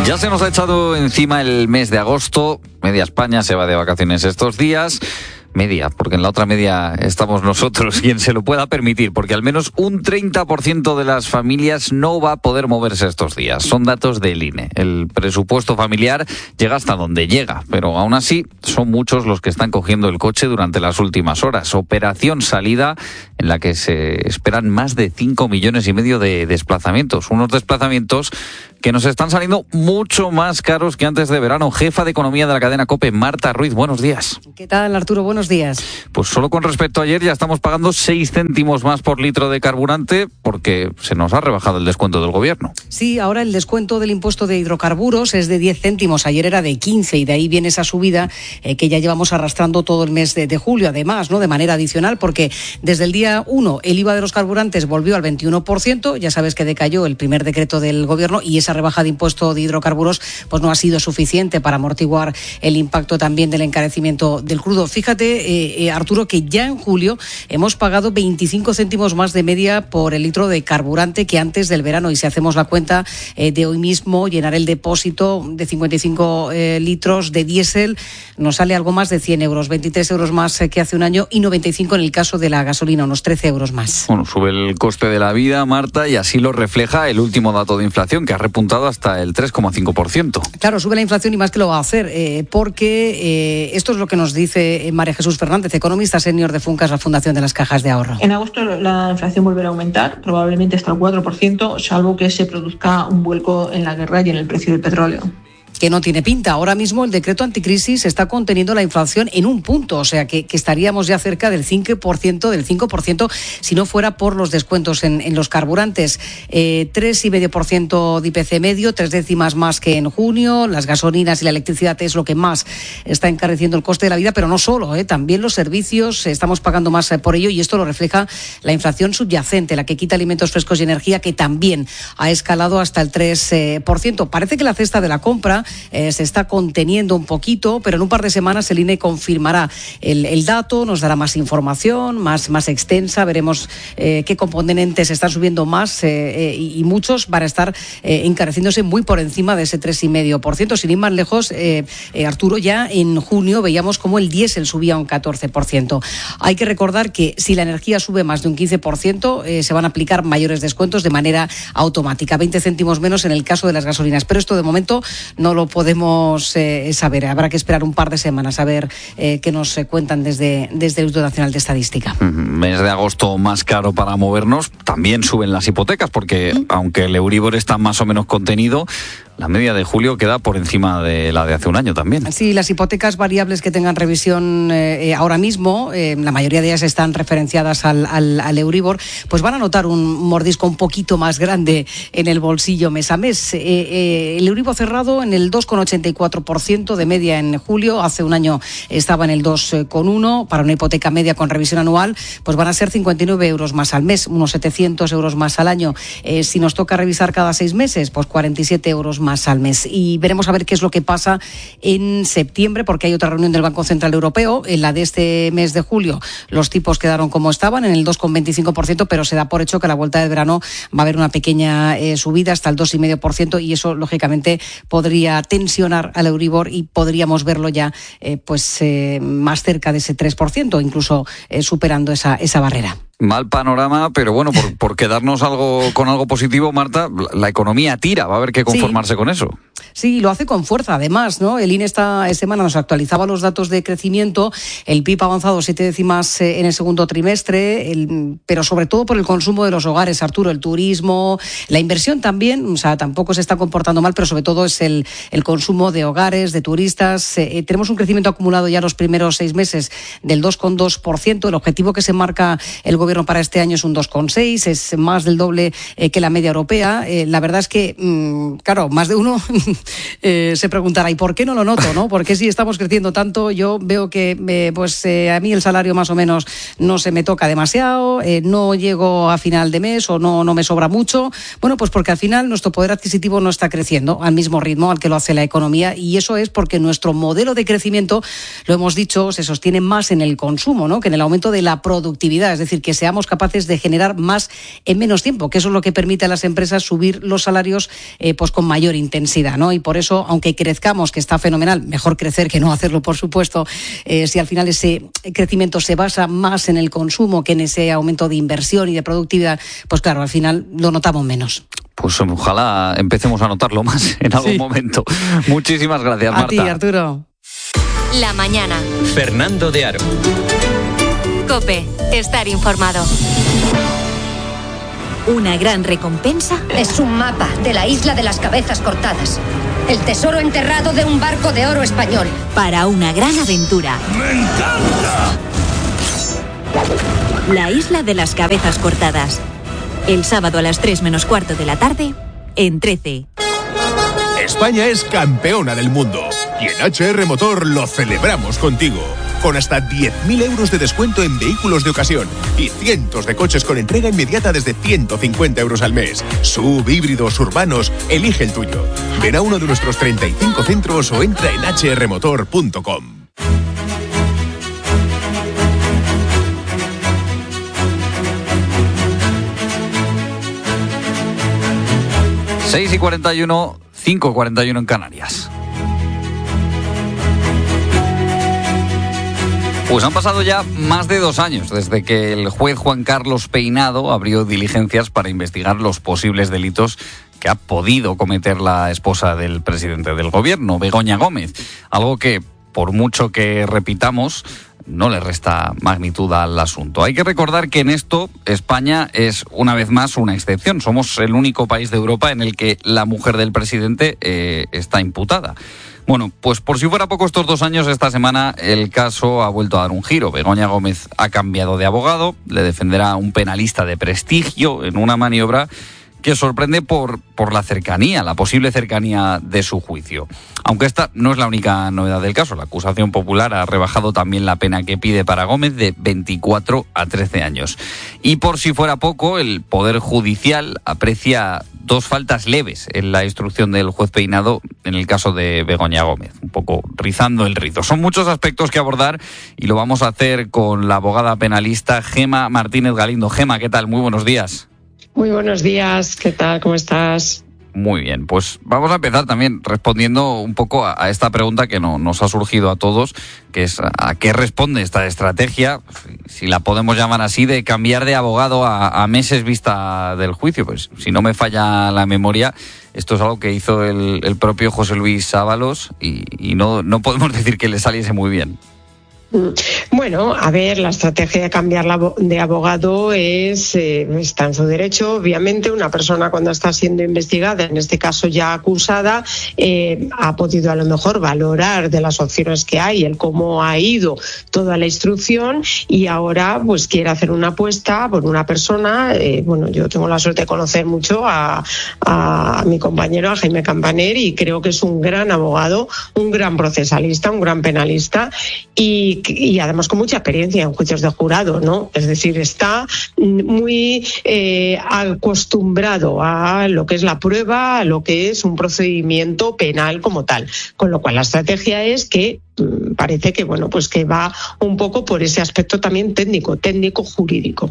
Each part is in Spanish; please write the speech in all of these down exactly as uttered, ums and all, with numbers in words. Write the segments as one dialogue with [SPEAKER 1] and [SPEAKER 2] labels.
[SPEAKER 1] Ya se nos ha echado encima el mes de agosto. Media España se va de vacaciones estos días. Media, porque en la otra media estamos nosotros, quien se lo pueda permitir, porque al menos un treinta por ciento de las familias no va a poder moverse estos días. Son datos del I N E. El presupuesto familiar llega hasta donde llega, pero aún así son muchos los que están cogiendo el coche durante las últimas horas. Operación salida en la que se esperan más de cinco millones y medio de desplazamientos. Unos desplazamientos que nos están saliendo mucho más caros que antes de verano. Jefa de Economía de la cadena COPE, Marta Ruiz, buenos días.
[SPEAKER 2] ¿Qué tal, Arturo? Buenos días.
[SPEAKER 1] Pues solo con respecto a ayer ya estamos pagando seis céntimos más por litro de carburante porque se nos ha rebajado el descuento del gobierno.
[SPEAKER 2] Sí, ahora el descuento del impuesto de hidrocarburos es de diez céntimos. Ayer era de quince y de ahí viene esa subida eh, que ya llevamos arrastrando todo el mes de, de julio, además, ¿no? De manera adicional, porque desde el día uno el I V A de los carburantes volvió al veintiuno por ciento. Ya sabes que decayó el primer decreto del gobierno y esa rebaja de impuesto de hidrocarburos pues no ha sido suficiente para amortiguar el impacto también del encarecimiento del crudo. Fíjate, eh, eh, Arturo, que ya en julio hemos pagado veinticinco céntimos más de media por el litro de carburante que antes del verano, y si hacemos la cuenta eh, de hoy mismo, llenar el depósito de cincuenta y cinco eh, litros de diésel nos sale algo más de cien euros, veintitrés euros más que hace un año y noventa y cinco en el caso de la gasolina, unos trece euros más.
[SPEAKER 1] Bueno, sube el coste de la vida, Marta, y así lo refleja el último dato de inflación, que ha repuntado hasta el tres coma cinco por ciento.
[SPEAKER 2] Claro, sube la inflación y más que lo va a hacer, eh, porque eh, esto es lo que nos dice María Jesús Fernández, economista senior de Funcas, la Fundación de las Cajas de Ahorro.
[SPEAKER 3] En agosto la inflación volverá a aumentar, probablemente hasta el cuatro por ciento, salvo que se produzca un vuelco en la guerra y en el precio del petróleo.
[SPEAKER 2] Que no tiene pinta. Ahora mismo el decreto anticrisis está conteniendo la inflación en un punto, o sea que, que estaríamos ya cerca del cinco por ciento, del cinco por ciento si no fuera por los descuentos en, en los carburantes. Eh, tres coma cinco por ciento de I P C medio, tres décimas más que en junio. Las gasolinas y la electricidad es lo que más está encareciendo el coste de la vida, pero no solo, eh, también los servicios, estamos pagando más por ello, y esto lo refleja la inflación subyacente, la que quita alimentos frescos y energía, que también ha escalado hasta el tres por ciento. Parece que la cesta de la compra Eh, se está conteniendo un poquito, pero en un par de semanas el I N E confirmará el, el dato, nos dará más información, más, más extensa, veremos eh, qué componentes están subiendo más eh, eh, y, y muchos van a estar eh, encareciéndose muy por encima de ese tres coma cinco por ciento. Sin ir más lejos, eh, eh, Arturo, ya en junio veíamos cómo el diésel subía un catorce por ciento. Hay que recordar que si la energía sube más de un quince por ciento, eh, se van a aplicar mayores descuentos de manera automática, veinte céntimos menos en el caso de las gasolinas, pero esto de momento no lo podemos eh, saber. Habrá que esperar un par de semanas a ver eh, qué nos eh, cuentan desde, desde el Instituto Nacional de Estadística.
[SPEAKER 1] Mes de agosto más caro para movernos. También suben las hipotecas porque ¿Mm? aunque el Euribor está más o menos contenido, la media de julio queda por encima de la de hace un año también.
[SPEAKER 2] Sí, las hipotecas variables que tengan revisión eh, ahora mismo, eh, la mayoría de ellas están referenciadas al, al, al Euribor, pues van a notar un mordisco un poquito más grande en el bolsillo mes a mes. Eh, eh, el Euribor cerrado en el dos coma ochenta y cuatro por ciento de media en julio, hace un año estaba en el dos coma uno, para una hipoteca media con revisión anual, pues van a ser cincuenta y nueve euros más al mes, unos setecientos euros más al año. Eh, si nos toca revisar cada seis meses, pues cuarenta y siete euros más al mes. Y veremos a ver qué es lo que pasa en septiembre, porque hay otra reunión del Banco Central Europeo. En la de este mes de julio los tipos quedaron como estaban, en el dos coma veinticinco por ciento, pero se da por hecho que a la vuelta del verano va a haber una pequeña eh, subida hasta el dos coma cinco por ciento, y eso lógicamente podría tensionar al Euribor y podríamos verlo ya eh, pues eh, más cerca de ese tres por ciento, incluso eh, superando esa, esa barrera.
[SPEAKER 1] Mal panorama, pero bueno, por, por quedarnos algo con algo positivo, Marta, la, la economía tira, va a haber que conformarse sí. con eso.
[SPEAKER 2] Sí, lo hace con fuerza, además, ¿no? El I N E esta semana nos actualizaba los datos de crecimiento, el P I B ha avanzado siete décimas en el segundo trimestre, el, pero sobre todo por el consumo de los hogares, Arturo, el turismo, la inversión también, o sea, tampoco se está comportando mal, pero sobre todo es el, el consumo de hogares, de turistas. Eh, tenemos un crecimiento acumulado ya los primeros seis meses del dos coma dos por ciento, el objetivo que se marca el gobierno para este año es un dos coma seis, es más del doble eh, que la media europea. Eh, la verdad es que, mmm, claro, más de uno eh, se preguntará, ¿y por qué no lo noto, no? ¿Por qué si estamos creciendo tanto? Yo veo que eh, pues eh, a mí el salario más o menos no se me toca demasiado, eh, no llego a final de mes o no, no me sobra mucho. Bueno, pues porque al final nuestro poder adquisitivo no está creciendo al mismo ritmo al que lo hace la economía, y eso es porque nuestro modelo de crecimiento, lo hemos dicho, se sostiene más en el consumo, ¿no?, que en el aumento de la productividad, es decir, que seamos capaces de generar más en menos tiempo, que eso es lo que permite a las empresas subir los salarios eh, pues con mayor intensidad, ¿no? Y por eso, aunque crezcamos, que está fenomenal, mejor crecer que no hacerlo, por supuesto, eh, si al final ese crecimiento se basa más en el consumo que en ese aumento de inversión y de productividad, pues claro, al final lo notamos menos.
[SPEAKER 1] Pues ojalá empecemos a notarlo más en algún sí. momento. Muchísimas gracias, Marta.
[SPEAKER 2] A ti, Arturo.
[SPEAKER 4] La mañana.
[SPEAKER 5] Fernando de Aro.
[SPEAKER 4] COPE. Estar informado. Una gran recompensa
[SPEAKER 6] es un mapa de la isla de las cabezas cortadas. El tesoro enterrado de un barco de oro español.
[SPEAKER 4] Para una gran aventura.
[SPEAKER 7] ¡Me encanta!
[SPEAKER 4] La isla de las cabezas cortadas. El sábado a las tres menos cuarto de la tarde, en trece.
[SPEAKER 8] España es campeona del mundo. Y en H R Motor lo celebramos contigo. Con hasta diez mil euros de descuento en vehículos de ocasión y cientos de coches con entrega inmediata desde ciento cincuenta euros al mes. Sub, híbridos, urbanos, elige el tuyo. Ven a uno de nuestros treinta y cinco centros o entra en hache erre motor punto com.
[SPEAKER 1] seis y cuarenta y uno, cinco y cuarenta y uno en Canarias. Pues han pasado ya más de dos años desde que el juez Juan Carlos Peinado abrió diligencias para investigar los posibles delitos que ha podido cometer la esposa del presidente del gobierno, Begoña Gómez. Algo que, por mucho que repitamos, no le resta magnitud al asunto. Hay que recordar que en esto España es una vez más una excepción. Somos el único país de Europa en el que la mujer del presidente eh, está imputada. Bueno, pues por si fuera poco, estos dos años, esta semana el caso ha vuelto a dar un giro. Begoña Gómez ha cambiado de abogado, le defenderá un penalista de prestigio en una maniobra que sorprende por, por la cercanía, la posible cercanía de su juicio. Aunque esta no es la única novedad del caso. La acusación popular ha rebajado también la pena que pide para Gómez de veinticuatro a trece años. Y por si fuera poco, el Poder Judicial aprecia dos faltas leves en la instrucción del juez Peinado en el caso de Begoña Gómez, un poco rizando el rizo. Son muchos aspectos que abordar y lo vamos a hacer con la abogada penalista Gema Martínez Galindo. Gema, ¿qué tal? Muy buenos días.
[SPEAKER 9] Muy buenos días, ¿qué tal? ¿Cómo estás?
[SPEAKER 1] Muy bien, pues vamos a empezar también respondiendo un poco a, a esta pregunta que no, nos ha surgido a todos, que es ¿a qué responde esta estrategia, si la podemos llamar así, de cambiar de abogado a, a meses vista del juicio? Pues si no me falla la memoria, esto es algo que hizo el, el propio José Luis Ábalos y, y no, no podemos decir que le saliese muy bien.
[SPEAKER 9] Bueno, a ver, la estrategia de cambiar de abogado es eh, está en su derecho. Obviamente, una persona cuando está siendo investigada, en este caso ya acusada, eh, ha podido a lo mejor valorar de las opciones que hay, el cómo ha ido toda la instrucción y ahora pues quiere hacer una apuesta por una persona. Eh, bueno, yo tengo la suerte de conocer mucho a, a mi compañero, a Jaime Campaner, y creo que es un gran abogado, un gran procesalista, un gran penalista y y además con mucha experiencia en juicios de jurado, ¿no? Es decir, está muy eh, acostumbrado a lo que es la prueba, a lo que es un procedimiento penal como tal. Con lo cual la estrategia es que parece que, bueno, pues que va un poco por ese aspecto también técnico, técnico jurídico.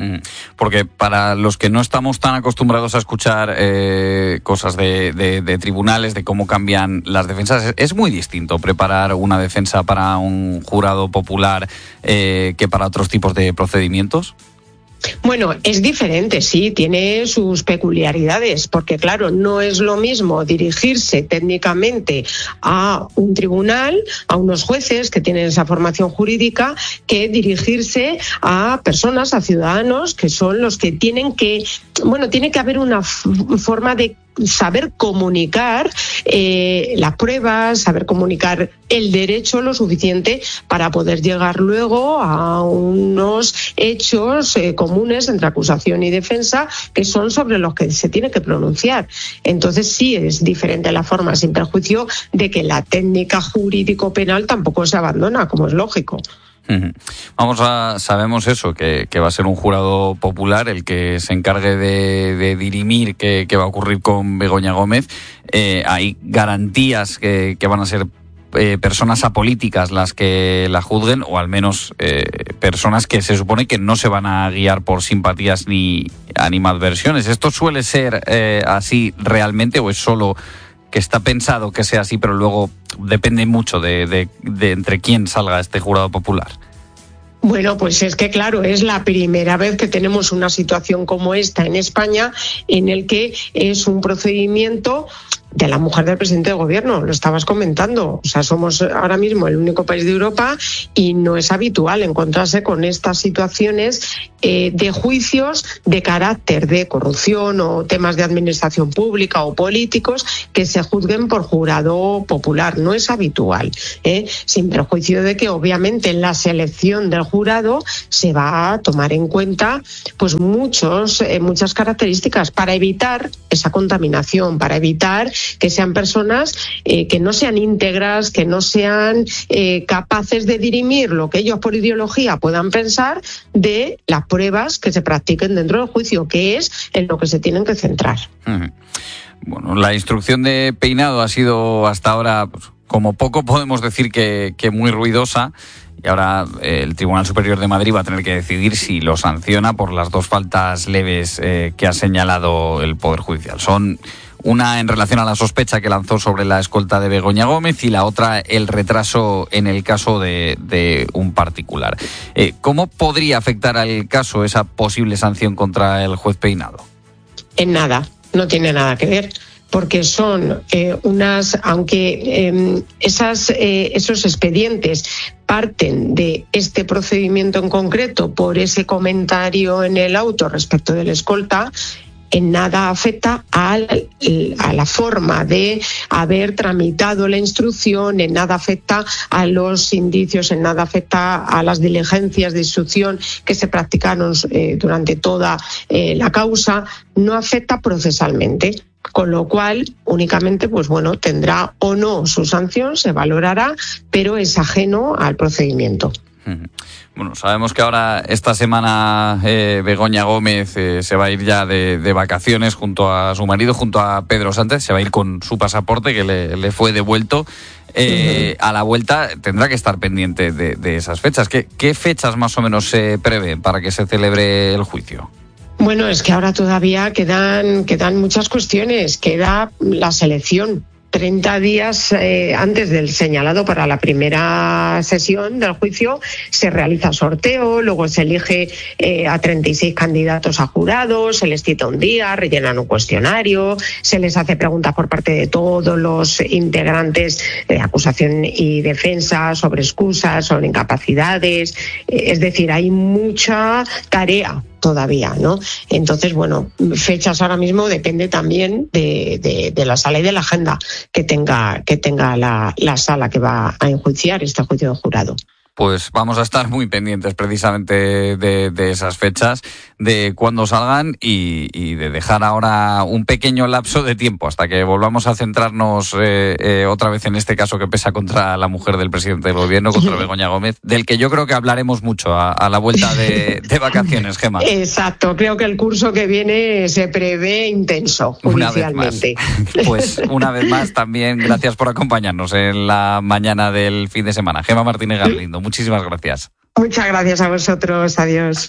[SPEAKER 1] Porque para los que no estamos tan acostumbrados a escuchar eh, cosas de, de, de tribunales, de cómo cambian las defensas, es, es muy distinto preparar una defensa para un jurado popular eh, que para otros tipos de procedimientos.
[SPEAKER 9] Bueno, es diferente, sí, tiene sus peculiaridades, porque claro, no es lo mismo dirigirse técnicamente a un tribunal, a unos jueces que tienen esa formación jurídica, que dirigirse a personas, a ciudadanos, que son los que tienen que, bueno, tiene que haber una f- forma de saber comunicar eh, las pruebas, saber comunicar el derecho lo suficiente para poder llegar luego a unos hechos eh, comunes entre acusación y defensa que son sobre los que se tiene que pronunciar. Entonces sí es diferente la forma, sin perjuicio de que la técnica jurídico-penal tampoco se abandona, como es lógico.
[SPEAKER 1] Vamos a, sabemos eso, que, que va a ser un jurado popular el que se encargue de, de dirimir qué, qué va a ocurrir con Begoña Gómez. Eh, hay garantías que, que van a ser eh, personas apolíticas las que la juzguen, o al menos eh, personas que se supone que no se van a guiar por simpatías ni animadversiones. ¿Esto suele ser eh, así realmente o es solo que está pensado que sea así, pero luego depende mucho de, de, de entre quién salga este jurado popular.
[SPEAKER 9] Bueno, pues es que claro, es la primera vez que tenemos una situación como esta en España, en el que es un procedimiento de la mujer del presidente del gobierno, lo estabas comentando. O sea, somos ahora mismo el único país de Europa y no es habitual encontrarse con estas situaciones eh, de juicios de carácter de corrupción o temas de administración pública o políticos que se juzguen por jurado popular. No es habitual, ¿eh? Sin perjuicio de que obviamente en la selección del jurado se va a tomar en cuenta pues muchos, eh, muchas características para evitar esa contaminación, para evitar que sean personas eh, que no sean íntegras, que no sean eh, capaces de dirimir lo que ellos por ideología puedan pensar de las pruebas que se practiquen dentro del juicio, que es en lo que se tienen que centrar.
[SPEAKER 1] Uh-huh. Bueno, la instrucción de Peinado ha sido hasta ahora, pues, como poco podemos decir que, que muy ruidosa. Y ahora eh, el Tribunal Superior de Madrid va a tener que decidir si lo sanciona por las dos faltas leves eh, que ha señalado el Poder Judicial. Son una en relación a la sospecha que lanzó sobre la escolta de Begoña Gómez y la otra el retraso en el caso de, de un particular. Eh, ¿Cómo podría afectar al caso esa posible sanción contra el juez Peinado?
[SPEAKER 9] En nada, no tiene nada que ver. Porque son eh, unas, aunque eh, esas, eh, esos expedientes parten de este procedimiento en concreto por ese comentario en el auto respecto del escolta, en nada afecta a, a la forma de haber tramitado la instrucción, en nada afecta a los indicios, en nada afecta a las diligencias de instrucción que se practicaron eh, durante toda eh, la causa, no afecta procesalmente. Con lo cual, únicamente, pues bueno, tendrá o no su sanción, se valorará, pero es ajeno al procedimiento.
[SPEAKER 1] Bueno, sabemos que ahora esta semana eh, Begoña Gómez eh, se va a ir ya de, de vacaciones junto a su marido, junto a Pedro Sánchez, se va a ir con su pasaporte que le, le fue devuelto. Eh, uh-huh. A la vuelta tendrá que estar pendiente de, de esas fechas. ¿Qué, ¿Qué fechas más o menos se prevén para que se celebre el juicio?
[SPEAKER 9] Bueno, es que ahora todavía quedan, quedan muchas cuestiones. Queda la selección. treinta días eh, antes del señalado para la primera sesión del juicio se realiza sorteo, luego se elige eh, a treinta y seis candidatos a jurados, se les cita un día, rellenan un cuestionario, se les hace preguntas por parte de todos los integrantes de acusación y defensa sobre excusas, sobre incapacidades. Eh, es decir, hay mucha tarea todavía, ¿no? Entonces, bueno, fechas ahora mismo depende también de, de, de la sala y de la agenda que tenga, que tenga la, la sala que va a enjuiciar este juicio de jurado.
[SPEAKER 1] Pues vamos a estar muy pendientes precisamente de, de esas fechas, de cuándo salgan y, y de dejar ahora un pequeño lapso de tiempo hasta que volvamos a centrarnos eh, eh, otra vez en este caso que pesa contra la mujer del presidente del gobierno, contra Begoña Gómez, del que yo creo que hablaremos mucho a, a la vuelta de, de vacaciones, Gemma.
[SPEAKER 9] Exacto, creo que el curso que viene se prevé intenso judicialmente.
[SPEAKER 1] Una vez más. Pues una vez más también gracias por acompañarnos en la mañana del fin de semana. Gemma Martínez Galindo, muchísimas gracias.
[SPEAKER 9] Muchas gracias a vosotros. Adiós.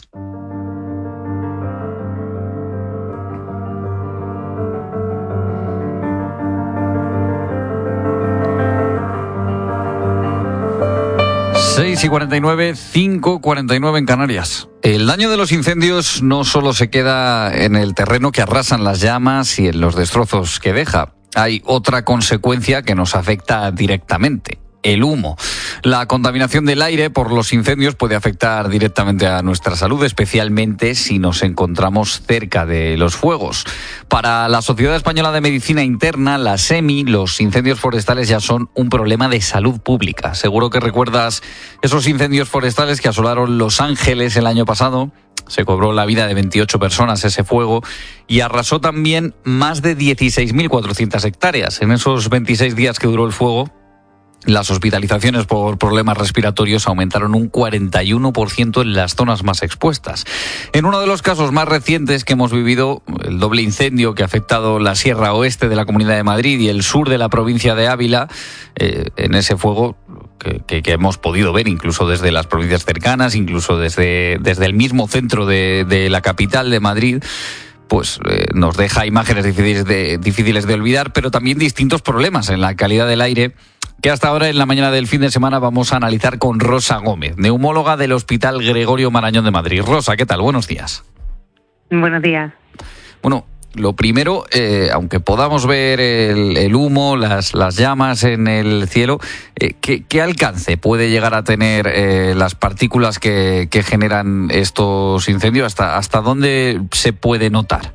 [SPEAKER 1] seis y cuarenta y nueve, cinco y cuarenta y nueve en Canarias. El daño de los incendios no solo se queda en el terreno que arrasan las llamas y en los destrozos que deja. Hay otra consecuencia que nos afecta directamente: el humo. La contaminación del aire por los incendios puede afectar directamente a nuestra salud, especialmente si nos encontramos cerca de los fuegos. Para la Sociedad Española de Medicina Interna, la SEMI, los incendios forestales ya son un problema de salud pública. Seguro que recuerdas esos incendios forestales que asolaron Los Ángeles el año pasado. Se cobró la vida de veintiocho personas ese fuego y arrasó también más de dieciséis mil cuatrocientas hectáreas. En esos veintiséis días que duró el fuego, las hospitalizaciones por problemas respiratorios aumentaron un cuarenta y uno por ciento en las zonas más expuestas. En uno de los casos más recientes que hemos vivido, el doble incendio que ha afectado la Sierra Oeste de la Comunidad de Madrid y el sur de la provincia de Ávila, eh, en ese fuego que, que, que hemos podido ver incluso desde las provincias cercanas, incluso desde, desde el mismo centro de, de la capital de Madrid, pues eh, nos deja imágenes difíciles de, difíciles de olvidar, pero también distintos problemas en la calidad del aire, que hasta ahora en la mañana del fin de semana vamos a analizar con Rosa Gómez, neumóloga del Hospital Gregorio Marañón de Madrid. Rosa, ¿qué tal? Buenos días.
[SPEAKER 5] Buenos días.
[SPEAKER 1] Bueno, lo primero, eh, aunque podamos ver el, el humo, las, las llamas en el cielo, eh, ¿qué, ¿qué alcance puede llegar a tener eh, las partículas que, que generan estos incendios? ¿Hasta, hasta dónde se puede notar?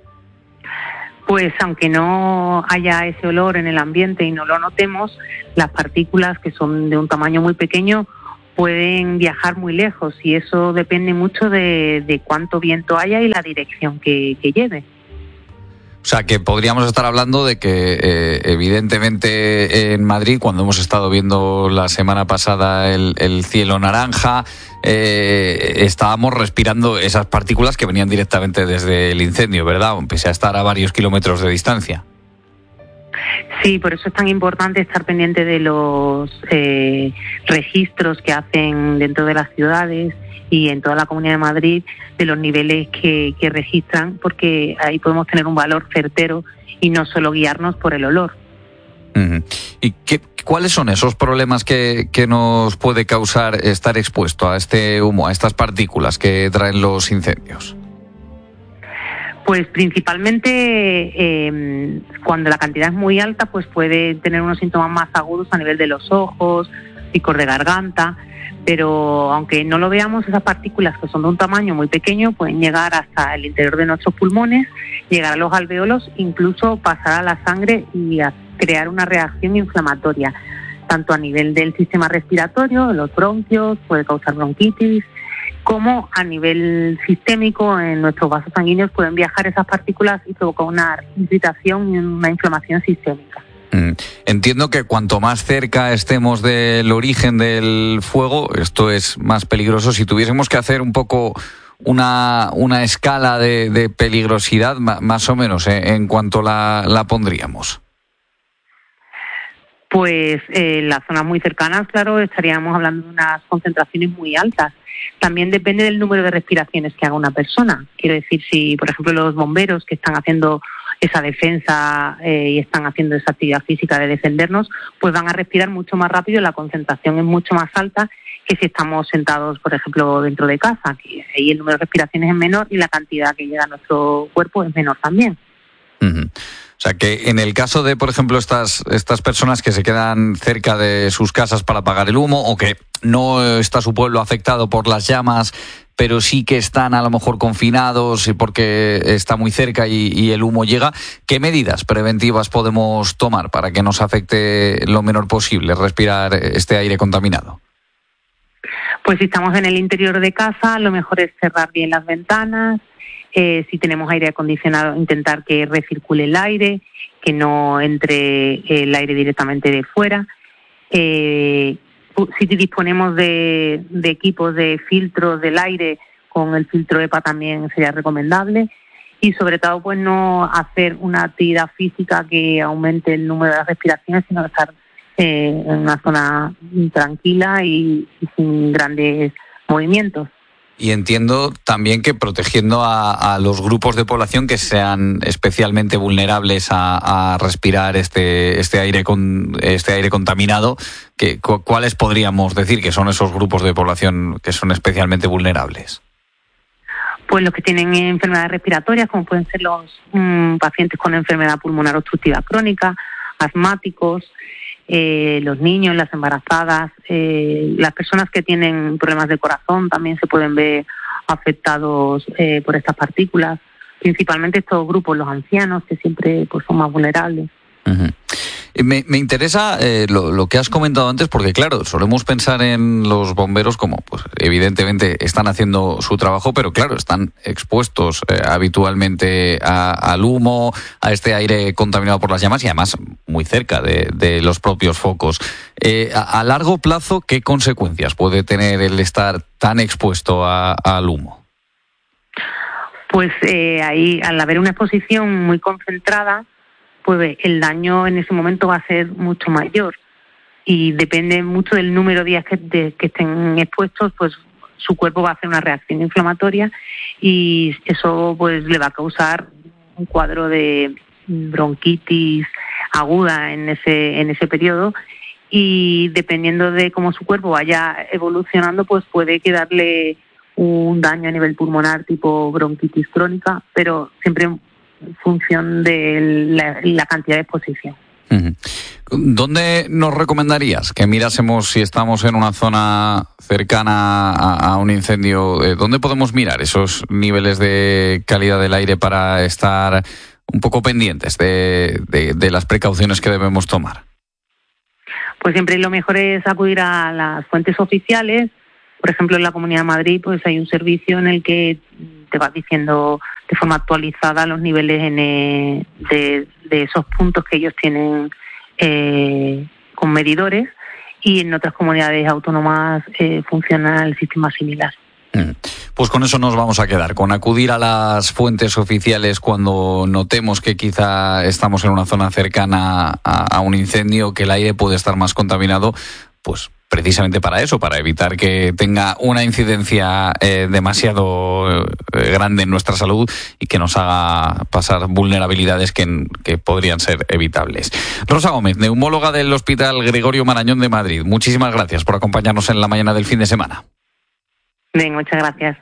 [SPEAKER 5] Pues aunque no haya ese olor en el ambiente y no lo notemos, las partículas, que son de un tamaño muy pequeño, pueden viajar muy lejos, y eso depende mucho de, de cuánto viento haya y la dirección que, que lleve.
[SPEAKER 1] O sea, que podríamos estar hablando de que eh, evidentemente en Madrid, cuando hemos estado viendo la semana pasada el, el cielo naranja, eh, estábamos respirando esas partículas que venían directamente desde el incendio, ¿verdad? Pese a estar a varios kilómetros de distancia.
[SPEAKER 5] Sí, por eso es tan importante estar pendiente de los eh, registros que hacen dentro de las ciudades y en toda la Comunidad de Madrid, de los niveles que, que registran, porque ahí podemos tener un valor certero y no solo guiarnos por el olor.
[SPEAKER 1] Uh-huh. ¿Y qué, cuáles son esos problemas que, que nos puede causar estar expuesto a este humo, a estas partículas que traen los incendios?
[SPEAKER 5] Pues principalmente eh, cuando la cantidad es muy alta, pues puede tener unos síntomas más agudos a nivel de los ojos, picor de garganta, pero aunque no lo veamos, esas partículas, que son de un tamaño muy pequeño, pueden llegar hasta el interior de nuestros pulmones, llegar a los alvéolos, incluso pasar a la sangre y a crear una reacción inflamatoria, tanto a nivel del sistema respiratorio, en los bronquios, puede causar bronquitis, como a nivel sistémico, en nuestros vasos sanguíneos pueden viajar esas partículas y provocar una irritación y una inflamación sistémica.
[SPEAKER 1] Mm. Entiendo que cuanto más cerca estemos del origen del fuego, esto es más peligroso. Si tuviésemos que hacer un poco una, una escala de, de peligrosidad, más o menos, ¿eh? ¿En cuanto la, la pondríamos?
[SPEAKER 5] Pues eh, en las zonas muy cercanas, claro, estaríamos hablando de unas concentraciones muy altas. También depende del número de respiraciones que haga una persona. Quiero decir, si, por ejemplo, los bomberos que están haciendo esa defensa eh, y están haciendo esa actividad física de defendernos, pues van a respirar mucho más rápido, la concentración es mucho más alta que si estamos sentados, por ejemplo, dentro de casa, que ahí el número de respiraciones es menor y la cantidad que llega a nuestro cuerpo es menor también.
[SPEAKER 1] Uh-huh. O sea, que en el caso de, por ejemplo, estas, estas personas que se quedan cerca de sus casas para apagar el humo, o que no está su pueblo afectado por las llamas, pero sí que están a lo mejor confinados porque está muy cerca y, y el humo llega, ¿qué medidas preventivas podemos tomar para que nos afecte lo menor posible respirar este aire contaminado?
[SPEAKER 5] Pues si estamos en el interior de casa, lo mejor es cerrar bien las ventanas. Eh, si tenemos aire acondicionado, intentar que recircule el aire, que no entre el aire directamente de fuera. Eh, si disponemos de, de equipos de filtros del aire, con el filtro E P A también sería recomendable. Y sobre todo, pues no hacer una actividad física que aumente el número de las respiraciones, sino estar eh, en una zona tranquila y, y sin grandes movimientos.
[SPEAKER 1] Y entiendo también que protegiendo a, a los grupos de población que sean especialmente vulnerables a, a respirar este este aire con este aire contaminado, que ¿cuáles podríamos decir que son esos grupos de población que son especialmente vulnerables?
[SPEAKER 5] Pues los que tienen enfermedades respiratorias, como pueden ser los mmm, pacientes con enfermedad pulmonar obstructiva crónica, asmáticos, Eh, los niños, las embarazadas, eh, las personas que tienen problemas de corazón también se pueden ver afectados eh, por estas partículas. Principalmente estos grupos, los ancianos, que siempre pues, son más vulnerables.
[SPEAKER 1] Uh-huh. Me, me interesa eh, lo, lo que has comentado antes, porque claro, solemos pensar en los bomberos como, pues evidentemente están haciendo su trabajo, pero claro, están expuestos eh, habitualmente a, al humo, a este aire contaminado por las llamas y además muy cerca de, de los propios focos. Eh, a, a largo plazo, ¿qué consecuencias puede tener el estar tan expuesto a, al humo?
[SPEAKER 5] Pues eh, ahí, al haber una exposición muy concentrada, pues el daño en ese momento va a ser mucho mayor y depende mucho del número de días que, de, que estén expuestos, pues su cuerpo va a hacer una reacción inflamatoria y eso pues le va a causar un cuadro de bronquitis aguda en ese en ese periodo, y dependiendo de cómo su cuerpo vaya evolucionando, pues puede quedarle un daño a nivel pulmonar tipo bronquitis crónica, pero siempre en función de la, la cantidad de exposición.
[SPEAKER 1] Uh-huh. ¿Dónde nos recomendarías que mirásemos si estamos en una zona cercana a, a un incendio? Eh, ¿Dónde podemos mirar esos niveles de calidad del aire para estar un poco pendientes de, de, de las precauciones que debemos tomar?
[SPEAKER 5] Pues siempre lo mejor es acudir a las fuentes oficiales. Por ejemplo, en la Comunidad de Madrid pues hay un servicio en el que te va diciendo de forma actualizada los niveles en, eh, de, de esos puntos que ellos tienen eh, con medidores, y en otras comunidades autónomas eh, funciona el sistema similar.
[SPEAKER 1] Pues con eso nos vamos a quedar, con acudir a las fuentes oficiales cuando notemos que quizá estamos en una zona cercana a, a un incendio, que el aire puede estar más contaminado, pues precisamente para eso, para evitar que tenga una incidencia eh, demasiado eh, grande en nuestra salud y que nos haga pasar vulnerabilidades que, que podrían ser evitables. Rosa Gómez, neumóloga del Hospital Gregorio Marañón de Madrid, muchísimas gracias por acompañarnos en la mañana del fin de semana.
[SPEAKER 5] Bien, muchas gracias.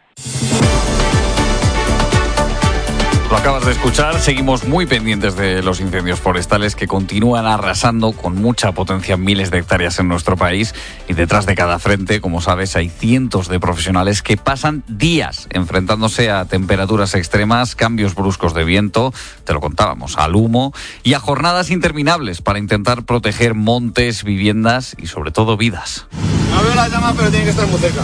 [SPEAKER 1] Lo acabas de escuchar, seguimos muy pendientes de los incendios forestales que continúan arrasando con mucha potencia miles de hectáreas en nuestro país, y detrás de cada frente, como sabes, hay cientos de profesionales que pasan días enfrentándose a temperaturas extremas, cambios bruscos de viento, te lo contábamos, al humo y a jornadas interminables para intentar proteger montes, viviendas y sobre todo vidas.
[SPEAKER 7] No veo las llamas, pero tienen que estar muy cerca.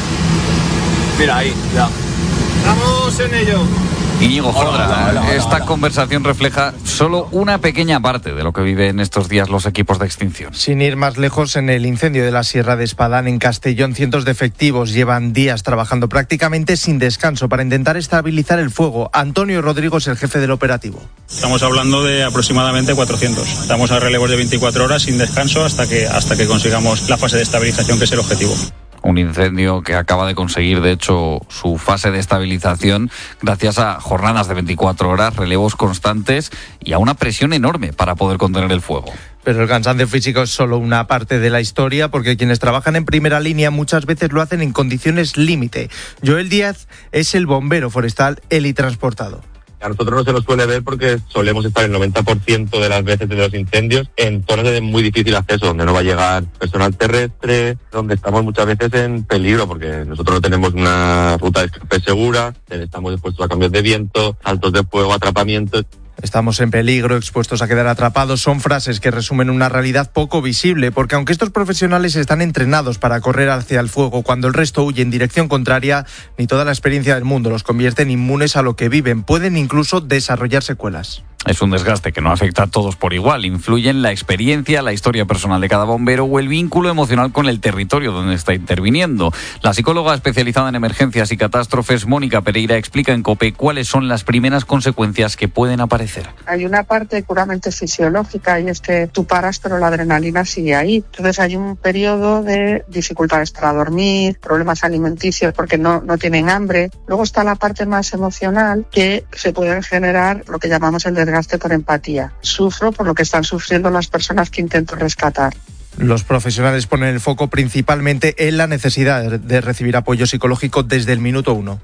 [SPEAKER 7] Mira ahí, ya. Estamos en ello.
[SPEAKER 1] Íñigo Jodra, esta conversación refleja solo una pequeña parte de lo que viven estos días los equipos de extinción.
[SPEAKER 10] Sin ir más lejos, en el incendio de la Sierra de Espadán, en Castellón, cientos de efectivos llevan días trabajando prácticamente sin descanso para intentar estabilizar el fuego. Antonio Rodrigo es el jefe del operativo.
[SPEAKER 11] Estamos hablando de aproximadamente cuatrocientos. Estamos a relevos de veinticuatro horas sin descanso hasta que, hasta que consigamos la fase de estabilización, que es el objetivo.
[SPEAKER 1] Un incendio que acaba de conseguir, de hecho, su fase de estabilización gracias a jornadas de veinticuatro horas, relevos constantes y a una presión enorme para poder contener el fuego.
[SPEAKER 10] Pero el cansancio físico es solo una parte de la historia, porque quienes trabajan en primera línea muchas veces lo hacen en condiciones límite. Joel Díaz es el bombero forestal helitransportado.
[SPEAKER 12] A nosotros no se nos suele ver porque solemos estar el noventa por ciento de las veces de los incendios en zonas de muy difícil acceso, donde no va a llegar personal terrestre, donde estamos muchas veces en peligro, porque nosotros no tenemos una ruta de escape segura, estamos expuestos a cambios de viento, saltos de fuego, atrapamientos.
[SPEAKER 10] Estamos en peligro, expuestos a quedar atrapados, son frases que resumen una realidad poco visible, porque aunque estos profesionales están entrenados para correr hacia el fuego cuando el resto huye en dirección contraria, ni toda la experiencia del mundo los convierte en inmunes a lo que viven. Pueden incluso desarrollar secuelas.
[SPEAKER 1] Es un desgaste que no afecta a todos por igual. Influyen la experiencia, la historia personal de cada bombero o el vínculo emocional con el territorio donde está interviniendo. La psicóloga especializada en emergencias y catástrofes, Mónica Pereira, explica en COPE cuáles son las primeras consecuencias que pueden aparecer.
[SPEAKER 13] Hay una parte puramente fisiológica, y es que tú paras pero la adrenalina sigue ahí. Entonces hay un periodo de dificultades para dormir, problemas alimenticios porque no, no tienen hambre. Luego está la parte más emocional, que se pueden generar lo que llamamos el desgaste gaste por empatía. Sufro por lo que están sufriendo las personas que intento rescatar.
[SPEAKER 10] Los profesionales ponen el foco principalmente en la necesidad de recibir apoyo psicológico desde el minuto uno.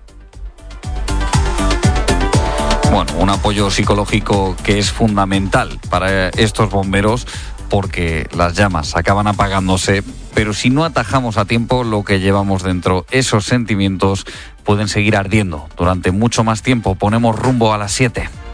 [SPEAKER 1] Bueno, un apoyo psicológico que es fundamental para estos bomberos, porque las llamas acaban apagándose, pero si no atajamos a tiempo lo que llevamos dentro, esos sentimientos pueden seguir ardiendo durante mucho más tiempo. Ponemos rumbo a las siete.